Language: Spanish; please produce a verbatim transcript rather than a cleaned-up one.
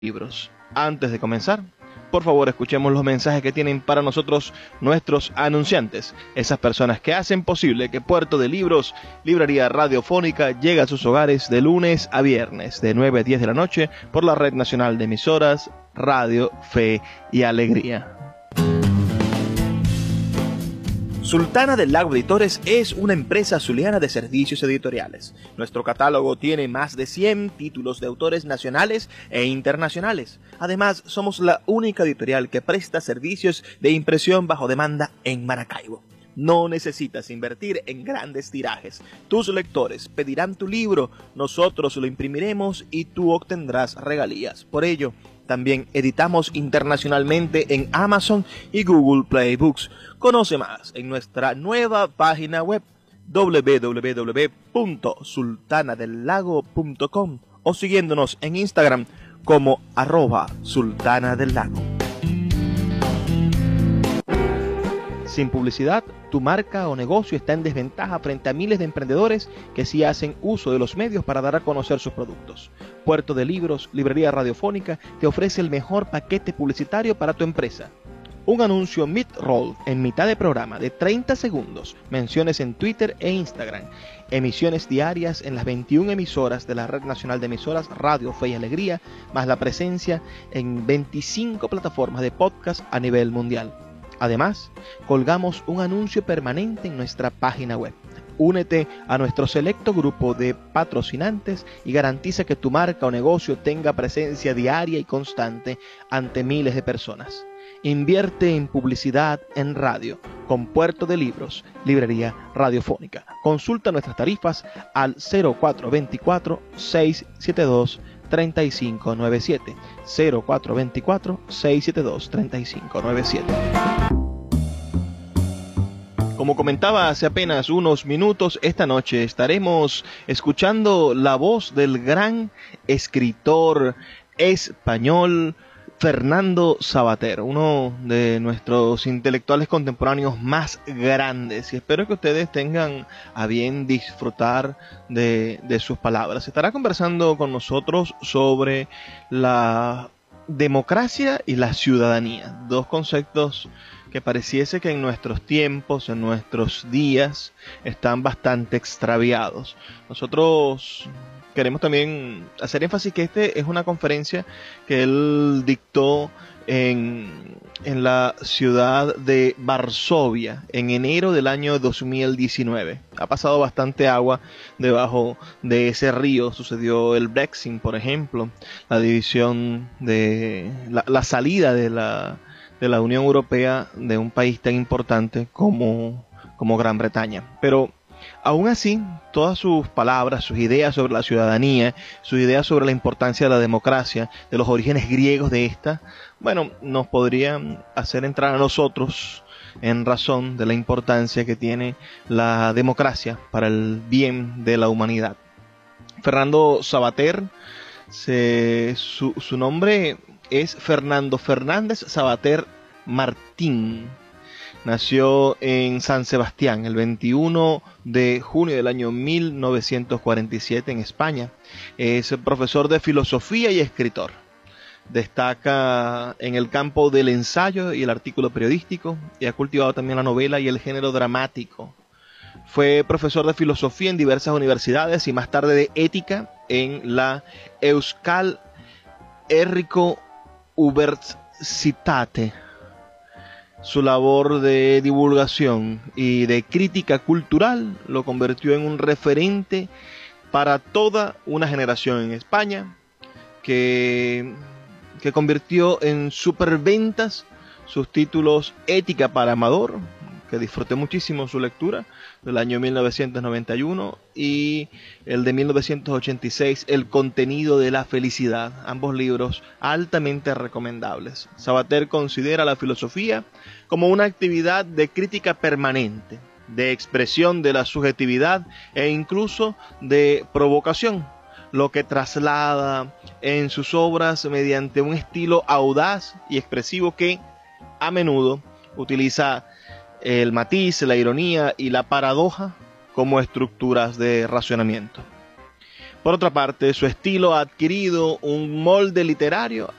libros. Antes de comenzar, por favor escuchemos los mensajes que tienen para nosotros nuestros anunciantes, esas personas que hacen posible que Puerto de Libros, librería radiofónica, llegue a sus hogares de lunes a viernes, de nueve a diez de la noche, por la Red Nacional de Emisoras, Radio, Fe y Alegría. Sultana del Lago Editores es una empresa zuliana de servicios editoriales. Nuestro catálogo tiene más de cien títulos de autores nacionales e internacionales. Además, somos la única editorial que presta servicios de impresión bajo demanda en Maracaibo. No necesitas invertir en grandes tirajes. Tus lectores pedirán tu libro, nosotros lo imprimiremos y tú obtendrás regalías. Por ello, también editamos internacionalmente en Amazon y Google Play Books. Conoce más en nuestra nueva página web doble u doble u doble u punto sultana del lago punto com o siguiéndonos en Instagram como arroba sultana del lago. Sin publicidad, tu marca o negocio está en desventaja frente a miles de emprendedores que sí hacen uso de los medios para dar a conocer sus productos. Puerto de Libros, librería radiofónica, te ofrece el mejor paquete publicitario para tu empresa. Un anuncio mid-roll en mitad de programa de treinta segundos, menciones en Twitter e Instagram, emisiones diarias en las veintiuna emisoras de la Red Nacional de Emisoras Radio, Fe y Alegría, más la presencia en veinticinco plataformas de podcast a nivel mundial. Además, colgamos un anuncio permanente en nuestra página web. Únete a nuestro selecto grupo de patrocinantes y garantiza que tu marca o negocio tenga presencia diaria y constante ante miles de personas. Invierte en publicidad en radio con Puerto de Libros, librería radiofónica. Consulta nuestras tarifas al cero cuatro dos cuatro, seis siete dos, tres cinco nueve siete, cero cuatro dos cuatro, seis siete dos, tres cinco nueve siete. Como comentaba hace apenas unos minutos, esta noche estaremos escuchando la voz del gran escritor español Fernando Savater, uno de nuestros intelectuales contemporáneos más grandes, y espero que ustedes tengan a bien disfrutar de, de sus palabras. Estará conversando con nosotros sobre la democracia y la ciudadanía, dos conceptos que pareciese que en nuestros tiempos, en nuestros días, están bastante extraviados. Nosotros queremos también hacer énfasis que este es una conferencia que él dictó en, en la ciudad de Varsovia en enero del año dos mil diecinueve. Ha pasado bastante agua debajo de ese río. Sucedió el Brexit, por ejemplo, la división de la, la salida de la de la Unión Europea de un país tan importante como, como Gran Bretaña. Pero aún así, todas sus palabras, sus ideas sobre la ciudadanía, sus ideas sobre la importancia de la democracia, de los orígenes griegos de esta, bueno, nos podrían hacer entrar a nosotros en razón de la importancia que tiene la democracia para el bien de la humanidad. Fernando Savater, se, su, su nombre es Fernando Fernández Savater Martín. Nació en San Sebastián el veintiuno de junio del año mil novecientos cuarenta y siete en España. Es profesor de filosofía y escritor. Destaca en el campo del ensayo y el artículo periodístico y ha cultivado también la novela y el género dramático. Fue profesor de filosofía en diversas universidades y más tarde de ética en la Euskal Herriko Universitate. Su labor de divulgación y de crítica cultural lo convirtió en un referente para toda una generación en España, que, que convirtió en superventas sus títulos Ética para Amador, que disfruté muchísimo su lectura, del año mil novecientos noventa y uno, y el de mil novecientos ochenta y seis, El contenido de la felicidad, ambos libros altamente recomendables. Savater considera la filosofía como una actividad de crítica permanente, de expresión de la subjetividad e incluso de provocación, lo que traslada en sus obras mediante un estilo audaz y expresivo que a menudo utiliza el matiz, la ironía y la paradoja como estructuras de racionamiento. Por otra parte, su estilo ha adquirido un molde literario